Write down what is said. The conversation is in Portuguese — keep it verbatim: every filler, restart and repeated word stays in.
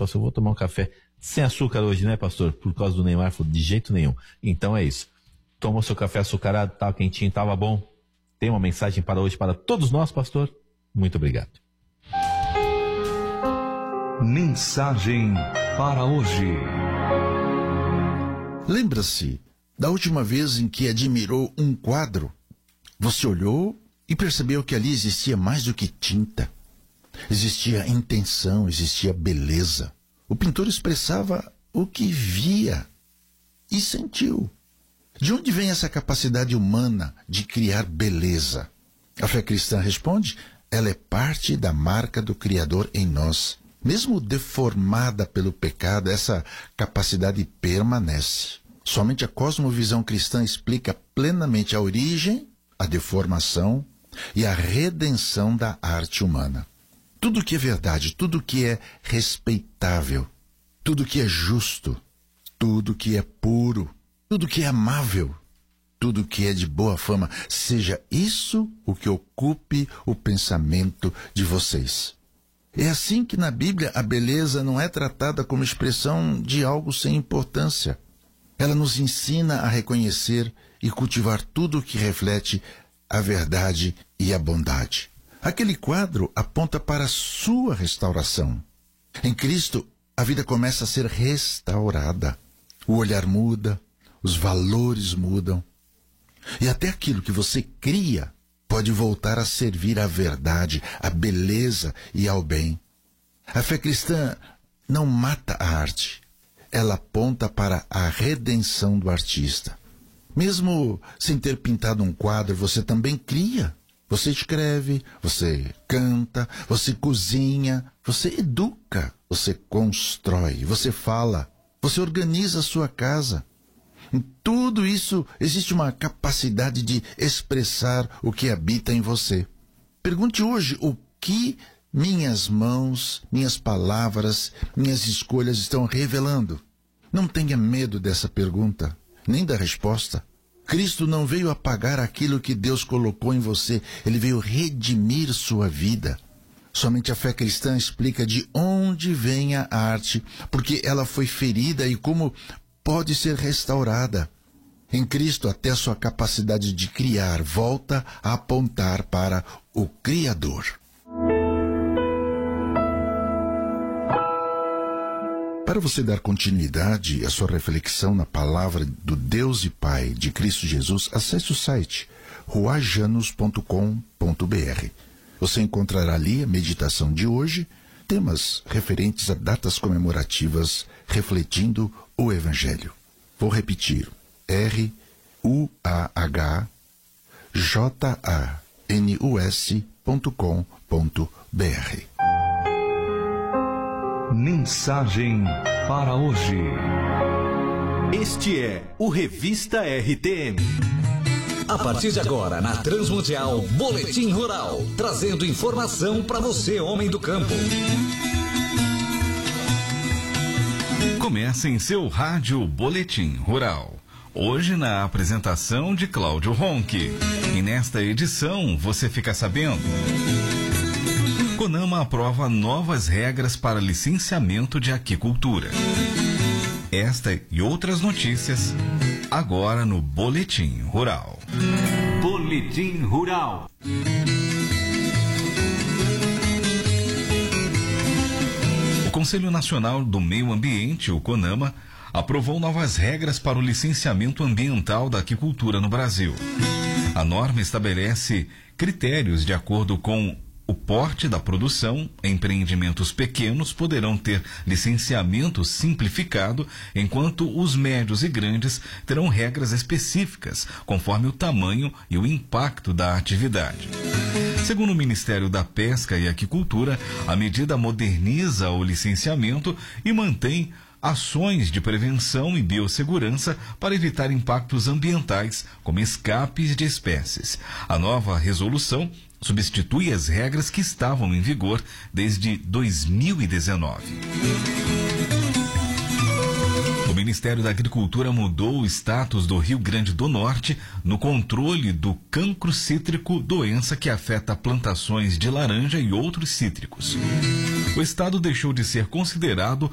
pastor, eu vou tomar um café sem açúcar hoje, né, pastor? Por causa do Neymar, falou, de jeito nenhum. Então é isso. Tomou seu café açucarado, tava quentinho, tava bom. Tem uma mensagem para hoje para todos nós, pastor? Muito obrigado. Mensagem para hoje. Lembra-se da última vez em que admirou um quadro? Você olhou e percebeu que ali existia mais do que tinta. Existia intenção, existia beleza. O pintor expressava o que via e sentiu. De onde vem essa capacidade humana de criar beleza? A fé cristã responde, ela é parte da marca do Criador em nós. Mesmo deformada pelo pecado, essa capacidade permanece. Somente a cosmovisão cristã explica plenamente a origem, a deformação e a redenção da arte humana. Tudo que é verdade, tudo que é respeitável, tudo que é justo, tudo que é puro, tudo que é amável, tudo que é de boa fama, seja isso o que ocupe o pensamento de vocês. É assim que na Bíblia a beleza não é tratada como expressão de algo sem importância. Ela nos ensina a reconhecer e cultivar tudo que reflete a verdade e a bondade. Aquele quadro aponta para a sua restauração. Em Cristo, a vida começa a ser restaurada. O olhar muda, os valores mudam. E até aquilo que você cria pode voltar a servir à verdade, à beleza e ao bem. A fé cristã não mata a arte. Ela aponta para a redenção do artista. Mesmo sem ter pintado um quadro, você também cria. Você escreve, você canta, você cozinha, você educa, você constrói, você fala, você organiza a sua casa. Em tudo isso existe uma capacidade de expressar o que habita em você. Pergunte hoje o que minhas mãos, minhas palavras, minhas escolhas estão revelando. Não tenha medo dessa pergunta, nem da resposta. Cristo não veio apagar aquilo que Deus colocou em você, Ele veio redimir sua vida. Somente a fé cristã explica de onde vem a arte, porque ela foi ferida e como pode ser restaurada. Em Cristo, até a sua capacidade de criar volta a apontar para o Criador. Para você dar continuidade à sua reflexão na palavra do Deus e Pai de Cristo Jesus, acesse o site ruajanos ponto com ponto br. Você encontrará ali a meditação de hoje, temas referentes a datas comemorativas refletindo o Evangelho. Vou repetir, R U A H J A N U S ponto com ponto br. Mensagem para hoje. Este é o Revista R T M. A partir de agora, na Transmundial, Boletim Rural, trazendo informação para você, homem do campo. Começa em seu rádio Boletim Rural. Hoje na apresentação de Cláudio Ronque. E nesta edição você fica sabendo: CONAMA aprova novas regras para licenciamento de aquicultura. Esta e outras notícias agora no Boletim Rural. Boletim Rural. O Conselho Nacional do Meio Ambiente, o CONAMA, aprovou novas regras para o licenciamento ambiental da aquicultura no Brasil. A norma estabelece critérios de acordo com o porte da produção. Empreendimentos pequenos poderão ter licenciamento simplificado, enquanto os médios e grandes terão regras específicas, conforme o tamanho e o impacto da atividade. Segundo o Ministério da Pesca e Aquicultura, a medida moderniza o licenciamento e mantém ações de prevenção e biossegurança para evitar impactos ambientais, como escapes de espécies. A nova resolução substitui as regras que estavam em vigor desde dois mil e dezenove. O Ministério da Agricultura mudou o status do Rio Grande do Norte no controle do cancro cítrico, doença que afeta plantações de laranja e outros cítricos. O estado deixou de ser considerado